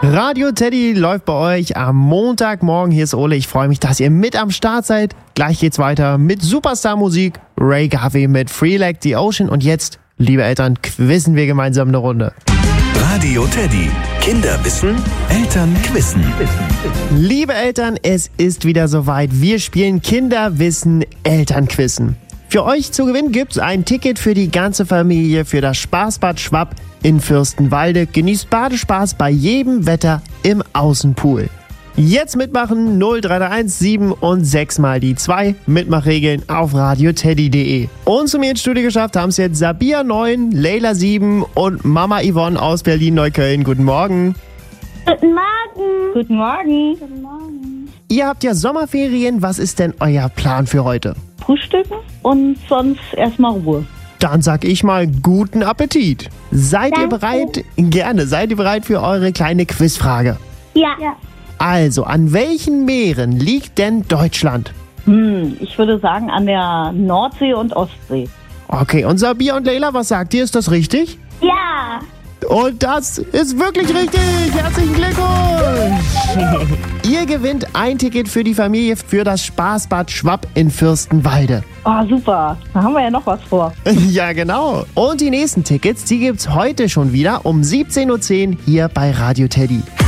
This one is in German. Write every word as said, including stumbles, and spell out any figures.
Radio Teddy läuft bei euch am Montagmorgen. Hier ist Ole. Ich freue mich, dass ihr mit am Start seid. Gleich geht's weiter mit Superstar-Musik. Ray Garvey mit Free Like the Ocean. Und jetzt, liebe Eltern, quizzen wir gemeinsam eine Runde. Radio Teddy. Kinder wissen, Eltern quizzen. Liebe Eltern, es ist wieder soweit. Wir spielen Kinder wissen, Eltern quizzen. Für euch zu gewinnen gibt's ein Ticket für die ganze Familie für das Spaßbad Schwapp in Fürstenwalde. Genießt Badespaß bei jedem Wetter im Außenpool. Jetzt mitmachen null drei drei eins sieben und sechs mal die zwei. Mitmachregeln auf radioteddy punkt de. Und zu mir ins Studio geschafft haben es jetzt Sabia neun, Leila sieben und Mama Yvonne aus Berlin-Neukölln. Guten Morgen. Guten Morgen. Guten Morgen. Guten Morgen. Ihr habt ja Sommerferien. Was ist denn euer Plan für heute? Frühstücken und sonst erstmal Ruhe. Dann sag ich mal guten Appetit. Seid Danke. ihr bereit? Gerne. Seid ihr bereit für eure kleine Quizfrage? Ja. ja. Also, an welchen Meeren liegt denn Deutschland? Hm, ich würde sagen an der Nordsee und Ostsee. Okay, und Sabia und Leila, was sagt ihr? Ist das richtig? Ja. Und das ist wirklich richtig. Herzlichen Glückwunsch. Ihr gewinnt ein Ticket für die Familie für das Spaßbad Schwapp in Fürstenwalde. Oh, super. Da haben wir ja noch was vor. Ja, genau. Und die nächsten Tickets, die gibt's heute schon wieder um siebzehn Uhr zehn hier bei Radio Teddy.